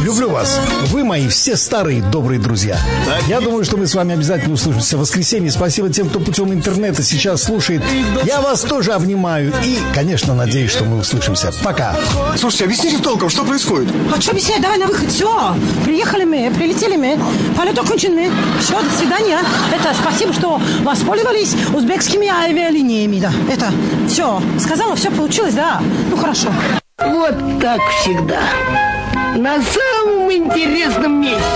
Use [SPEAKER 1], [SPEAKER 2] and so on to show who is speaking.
[SPEAKER 1] Люблю вас. Вы мои все старые добрые друзья. Я думаю, что мы с вами обязательно услышимся в воскресенье. Спасибо тем, кто путем интернета сейчас слушает. Я вас тоже обнимаю. И, конечно, надеюсь, что мы услышимся. Пока.
[SPEAKER 2] Слушайте, объясните толком, что происходит?
[SPEAKER 3] А что объяснять? Давай на выход. Все. Приехали мы, прилетели мы. Полет окончен мы. Все, до свидания. Спасибо, что воспользовались узбекскими авиалиниями. Да. Все. Сказала, все получилось, да? Ну, хорошо.
[SPEAKER 4] Вот так всегда. На самом интересном месте.